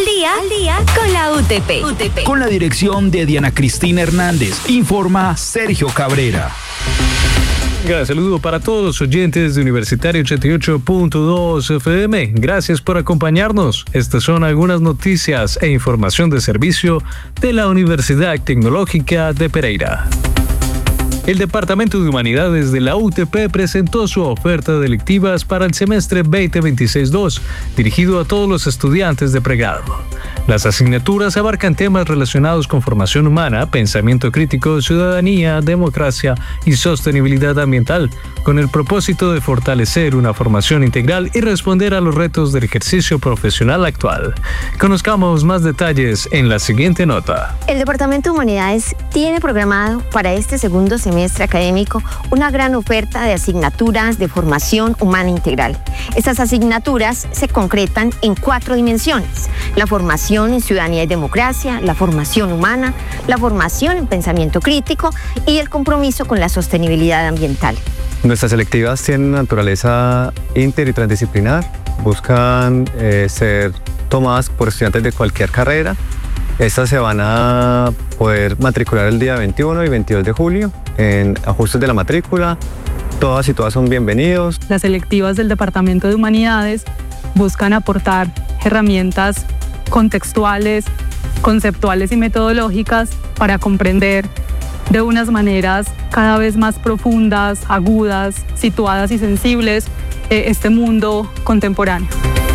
Al día con la UTP. Con la dirección de Diana Cristina Hernández. Informa Sergio Cabrera. Un saludo para todos los oyentes de Universitario 88.2 FM. Gracias por acompañarnos. Estas son algunas noticias e información de servicio de la Universidad Tecnológica de Pereira. El Departamento de Humanidades de la UTP presentó su oferta de electivas para el semestre 2026-2, dirigido a todos los estudiantes de pregrado. Las asignaturas abarcan temas relacionados con formación humana, pensamiento crítico, ciudadanía, democracia y sostenibilidad ambiental, con el propósito de fortalecer una formación integral y responder a los retos del ejercicio profesional actual. Conozcamos más detalles en la siguiente nota. El Departamento de Humanidades tiene programado para este segundo semestre académico una gran oferta de asignaturas de formación humana integral. Estas asignaturas se concretan en 4 dimensiones: la formación en ciudadanía y democracia, la formación humana, la formación en pensamiento crítico y el compromiso con la sostenibilidad ambiental. Nuestras selectivas tienen naturaleza inter y transdisciplinar, buscan ser tomadas por estudiantes de cualquier carrera. Estas se van a poder matricular el día 21 y 22 de julio en ajustes de la matrícula. Todas y todas son bienvenidos. Las selectivas del Departamento de Humanidades buscan aportar herramientas contextuales, conceptuales y metodológicas para comprender de unas maneras cada vez más profundas, agudas, situadas y sensibles este mundo contemporáneo.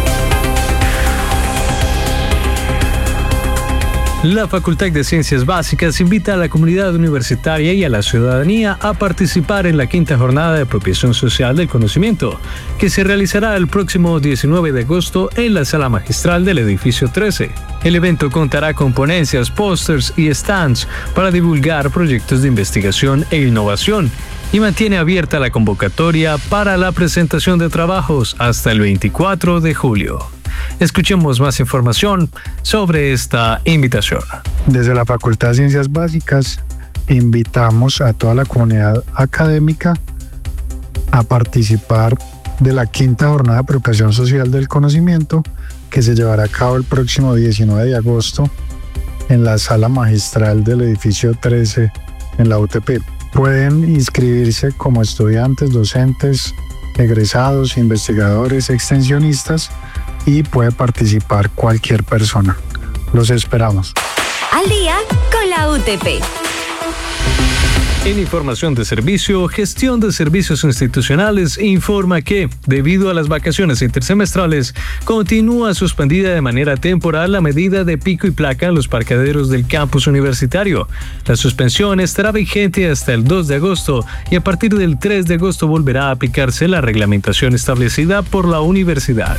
La Facultad de Ciencias Básicas invita a la comunidad universitaria y a la ciudadanía a participar en la 5ª jornada de apropiación social del conocimiento, que se realizará el próximo 19 de agosto en la sala magistral del edificio 13. El evento contará con ponencias, pósters y stands para divulgar proyectos de investigación e innovación, y mantiene abierta la convocatoria para la presentación de trabajos hasta el 24 de julio. Escuchemos más información sobre esta invitación. Desde la Facultad de Ciencias Básicas invitamos a toda la comunidad académica a participar de la 5ª jornada de apropiación social del conocimiento, que se llevará a cabo el próximo 19 de agosto en la sala magistral del edificio 13 en la UTP. Pueden inscribirse como estudiantes, docentes, egresados, investigadores, extensionistas, y puede participar cualquier persona. Los esperamos. Al día con la UTP. En información de servicio, Gestión de Servicios Institucionales informa que, debido a las vacaciones intersemestrales, continúa suspendida de manera temporal la medida de pico y placa en los parqueaderos del campus universitario. La suspensión estará vigente hasta el 2 de agosto y a partir del 3 de agosto volverá a aplicarse la reglamentación establecida por la universidad.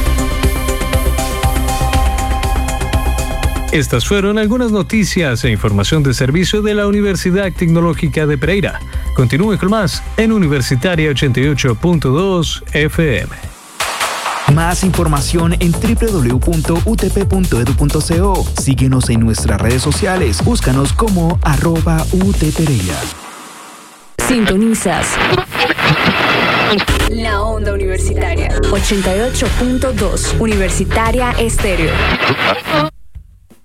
Estas fueron algunas noticias e información de servicio de la Universidad Tecnológica de Pereira. Continúe con más en Universitaria 88.2 FM. Más información en www.utp.edu.co. Síguenos en nuestras redes sociales. Búscanos como @UTPereira. Sintonizas la onda universitaria 88.2 Universitaria Estéreo.